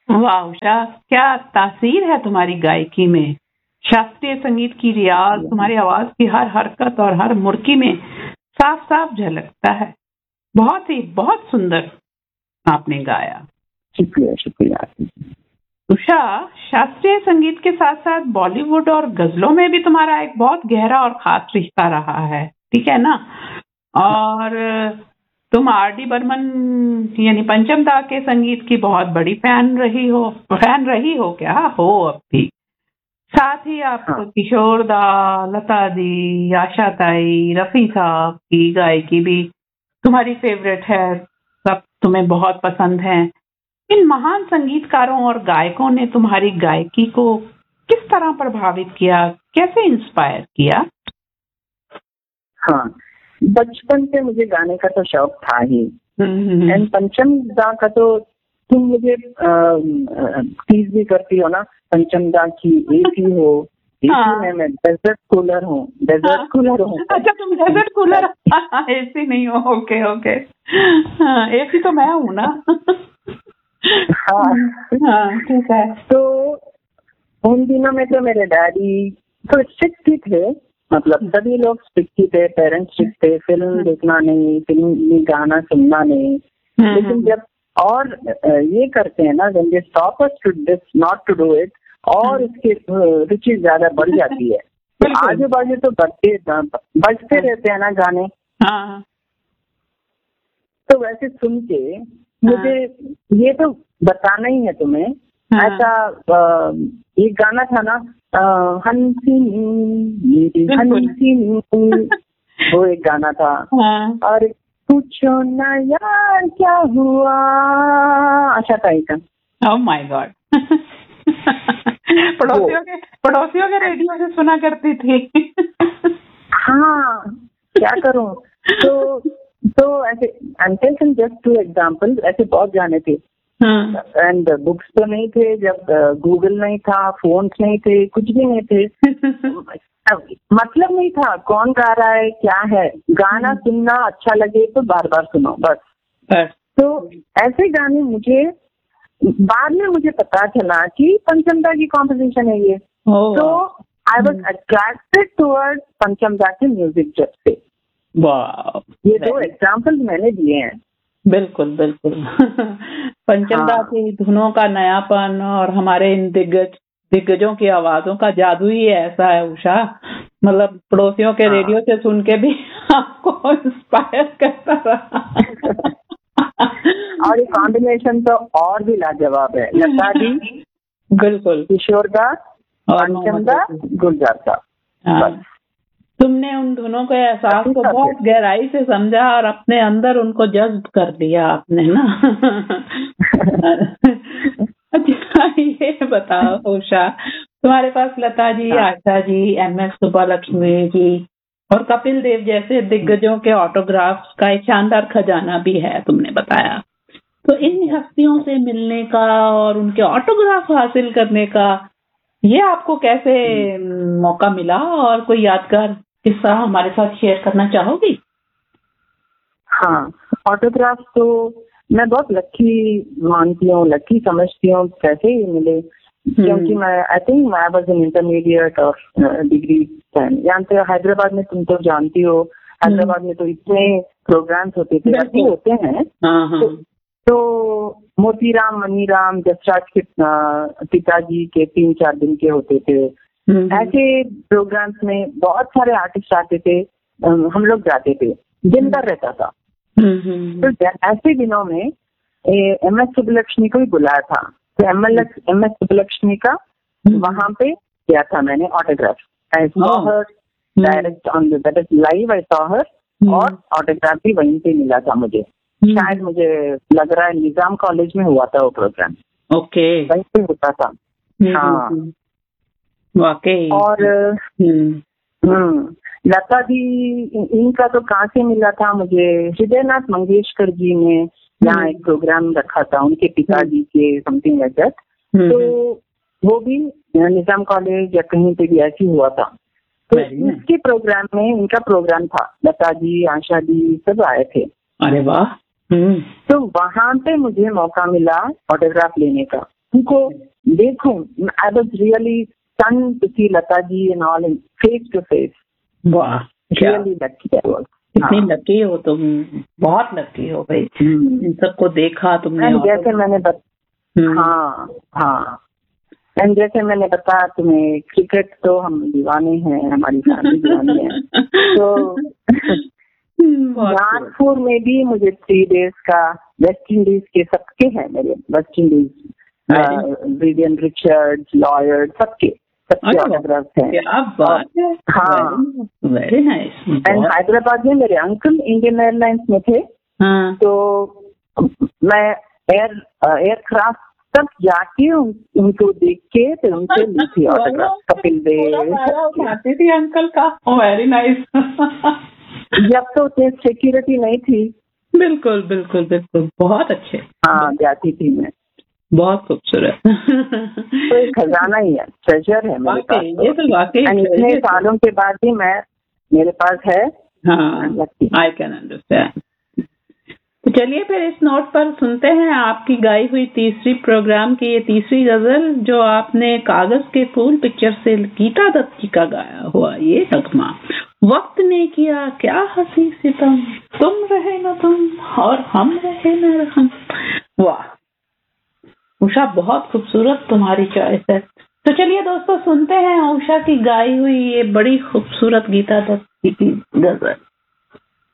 वाह उषा, क्या तासीर है तुम्हारी गायकी में। शास्त्रीय संगीत की रियाज तुम्हारी आवाज की हर हरकत और हर मुड़की में साफ साफ झलकता है। बहुत सुंदर आपने गाया। शुक्रिया शुक्रिया। उषा, शास्त्रीय संगीत के साथ साथ बॉलीवुड और गजलों में भी तुम्हारा एक बहुत गहरा और खास रिश्ता रहा है, ठीक है ना। और तुम R.D. बर्मन यानी पंचम दा के संगीत की बहुत बड़ी फैन रही हो क्या हो अब भी। साथ ही आप किशोर दा, लता दी, आशा ताई, रफी साहब की गायकी भी तुम्हारी फेवरेट है, सब तुम्हें बहुत पसंद है। इन महान संगीतकारों और गायकों ने तुम्हारी गायकी को किस तरह प्रभावित किया, कैसे इंस्पायर किया? हाँ, बचपन से मुझे गाने का तो शौक था ही। एंड पंचम दा का तो तुम मुझे टीज भी करती हो ना, पंचम दा की एसी हो, एसी में मैं डेजर्ट कूलर हूँ। अच्छा, तुम डेजर्ट कूलर, एसी नहीं हो। ओके ओके, एसी तो मैं हूँ ना। हाँ ठीक है। तो उन दिनों में तो मेरे डैडी तो स्ट्रिक्ट ही थे, मतलब सभी लोग स्ट्रिक्ट ही थे, पेरेंट्स स्ट्रिक्ट थे, फिल्म देखना नहीं, फिल्म में गाना सुनना नहीं। लेकिन जब और ये करते हैं ना, when they stop us to this not to do it, और इसकी रुचि ज्यादा बढ़ जाती है। तो आजू बाजू तो बजते रहते हैं ना गाने। तो वैसे सुन के मुझे ये तो बताना ही है तुम्हें। ऐसा एक गाना था ना, हंसी वो एक गाना था। और पूछो ना यार क्या हुआ, आशा ताई का। Oh my God. पड़ोसियों के रेडियो से सुना करती थी। हाँ, क्या करूं। तो ऐसे जस्ट टू एग्जाम्पल, ऐसे बहुत गाने थे। एंड बुक्स तो नहीं थे, जब गूगल नहीं था, फोन नहीं थे, कुछ भी नहीं थे। मतलब नहीं था कौन गा रहा है क्या है, गाना सुनना अच्छा लगे तो बार बार सुनो बस। तो ऐसे गाने मुझे बाद में मुझे पता चला कि पंचम दा की कॉम्पोजिशन है ये। तो आई वाज अट्रैक्टेड टुवर्ड पंचम दा के म्यूजिक जब से। वाह, ये दो एग्जाम्पल मैंने दिए हैं। बिल्कुल बिल्कुल। पंचम दा की धुनों का नयापन और हमारे इन दिग्गजों की आवाजों का जादू ही ऐसा है उषा, मतलब पड़ोसियों के रेडियो से सुन के भी आपको इंस्पायर करता रहा। और ये कॉम्बिनेशन तो और भी लाजवाब है। लता जी, बिल्कुल, किशोर दा, पंचम दा, गुलजार दा। तुमने उन धुनों के एहसास को बहुत गहराई से समझा और अपने अंदर उनको जज्ब कर दिया आपने ना। अच्छा, ये बताओ उषा, तुम्हारे पास लता जी, आशा जी, MS सुब्बालक्ष्मी जी और कपिल देव जैसे दिग्गजों के ऑटोग्राफ्स का एक शानदार खजाना भी है, तुमने बताया। तो इन हस्तियों से मिलने का और उनके ऑटोग्राफ हासिल करने का ये आपको कैसे मौका मिला, और कोई यादगार किस्सा हमारे साथ शेयर करना चाहोगी? हाँ, ऑटोग्राफ तो मैं बहुत लकी मानती हूँ, लकी समझती हूँ कैसे ही मिले। क्योंकि मैं I think I was in intermediate और डिग्री टाइम। जानते हो हैदराबाद में, तुम तो जानती हो, हैदराबाद में तो इतने प्रोग्राम्स होते थे, अभी होते हैं। तो मोतीराम, मनीराम, जसराज के पिताजी के 3-4 दिन के होते थे। ऐसे प्रोग्राम्स में बहुत सारे आर्टिस्ट आते थे, हम लोग जाते थे, दिन भर रहता था। तो ऐसे दिनों में MS सुब्बलक्ष्मी को भी बुलाया था। तो MS सुब्बलक्ष्मी का वहां पे किया था मैंने autograph. I saw her direct on that is live, I saw her, और ऑटोग्राफ भी वहीं पे मिला था मुझे। शायद मुझे लग रहा है निजाम कॉलेज में हुआ था वो प्रोग्राम। ओके, वहीं पे होता था। हाँ, वाकई। और लता जी, इनका तो कहाँ से मिला था मुझे, हृदयनाथ मंगेशकर जी ने यहाँ एक प्रोग्राम रखा था उनके पिताजी के, समथिंग लाइक दैट। तो वो भी निजाम कॉलेज या कहीं पे भी ऐसी हुआ था। तो इसके प्रोग्राम में, इनका प्रोग्राम था, लता जी, आशा जी सब आए थे। अरे वाह। तो वहां पे मुझे मौका मिला ऑटोग्राफ लेने का। उनको देखूं, I was really stunned to see Lata ji and all in face to face. वाह, Really lucky I was. इतनी लकी हो तुम, बहुत लकी हो भाई। इन सबको देखा तुमने। जैसे मैंने हाँ, एंड जैसे मैंने बताया तुम्हें, क्रिकेट तो हम दीवाने हैं, हमारी फैमिली दीवानी है। तो नागपुर में भी मुझे 3 days का वेस्ट इंडीज के सबके हैं, मेरे West Indies, Vivian Richards, Lloyd, सबके ऑटोग्राफ हैं। क्या बात है। हाँ, वेरी नाइस। एंड हैदराबाद में मेरे अंकल इंडियन एयरलाइंस में थे। तो मैं एयरक्राफ्ट तक जाके उनको देख के फिर उनसे ली थी ऑटोग्राफ, कपिल देव थी अंकल का। Very nice. जब तो सिक्योरिटी नहीं थी। बिल्कुल बिल्कुल बिल्कुल, बहुत अच्छे। हाँ, जाती थी मैं। बहुत खूबसूरत। तो एक खजाना ही है, ट्रेजर है मेरे पास। ये तो वाकई इतने सालों के बाद भी मेरे पास है। हाँ, आई कैन अंडरस्टैंड। तो चलिए फिर इस नोट पर सुनते हैं आपकी गाई हुई तीसरी प्रोग्राम की ये तीसरी गजल, जो आपने कागज के फूल पिक्चर से गीता दत्त जी का गाया हुआ ये नगमा। वक्त ने किया क्या हंसी सितम, तुम रहे न तुम और हम रहे न हम। वाह उषा, बहुत खूबसूरत तुम्हारी चॉइस है। तो चलिए दोस्तों, सुनते हैं उषा की गाई हुई ये बड़ी खूबसूरत गीता दत्त की गजल।